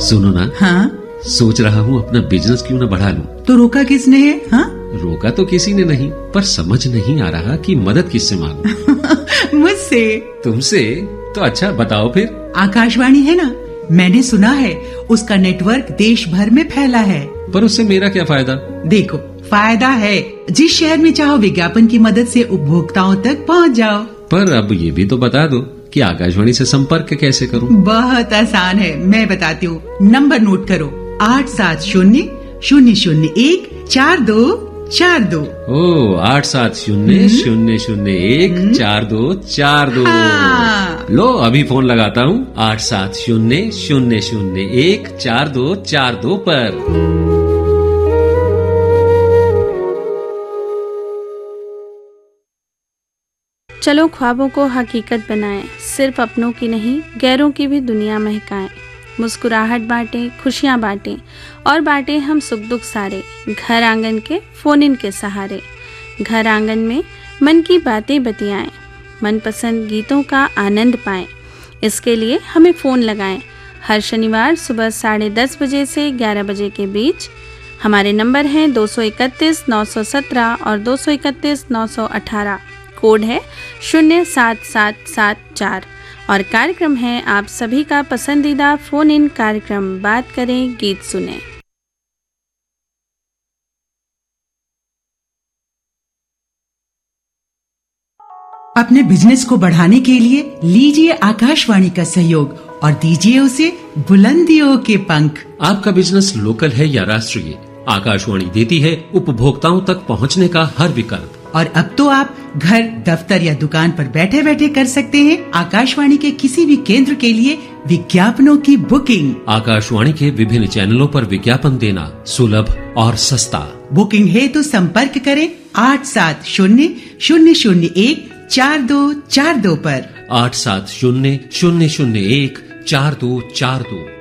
सुनो ना। हाँ? सोच रहा हूँ अपना बिजनेस क्यों न बढ़ा लूं। तो रोका किसने है? हाँ? रोका तो किसी ने नहीं, पर समझ नहीं आ रहा कि मदद किससे मांगूं। मुझसे। तुमसे? तो अच्छा बताओ फिर। आकाशवाणी है ना, मैंने सुना है उसका नेटवर्क देश भर में फैला है। पर उससे मेरा क्या फायदा? देखो, फायदा है, जिस शहर में चाहो विज्ञापन की मदद से उपभोक्ताओं तक पहुंच जाओ। पर अब ये भी तो बता दो कि आकाशवाणी से संपर्क कैसे करूं? बहुत आसान है, मैं बताती हूँ। नंबर नोट करो, 870-001-4242। ओ 870-001-4242। हाँ। लो अभी फोन लगाता हूँ 870-001-4242 पर। चलो ख्वाबों को हकीकत बनाएं, सिर्फ अपनों की नहीं गैरों की भी दुनिया महकाएं। मुस्कुराहट बांटें, खुशियां बांटें और बांटें हम सुख दुख सारे, घर आंगन के फोन इन के सहारे। घर आंगन में मन की बातें बतियाएं, मनपसंद गीतों का आनंद पाएं। इसके लिए हमें फ़ोन लगाएं। हर शनिवार सुबह 10:30 बजे से 11 बजे के बीच। हमारे नंबर हैं 231-917 और 231-918। कोड है 07774 और कार्यक्रम है आप सभी का पसंदीदा फोन इन कार्यक्रम बात करें गीत सुने। अपने बिजनेस को बढ़ाने के लिए लीजिए आकाशवाणी का सहयोग और दीजिए उसे बुलंदियों के पंख। आपका बिजनेस लोकल है या राष्ट्रीय, आकाशवाणी देती है उपभोक्ताओं तक पहुंचने का हर विकल्प। और अब तो आप घर, दफ्तर या दुकान पर बैठे बैठे कर सकते हैं आकाशवाणी के किसी भी केंद्र के लिए विज्ञापनों की बुकिंग। आकाशवाणी के विभिन्न चैनलों पर विज्ञापन देना सुलभ और सस्ता। बुकिंग है तो संपर्क करें 870-001-4242 पर। 870-001-4242।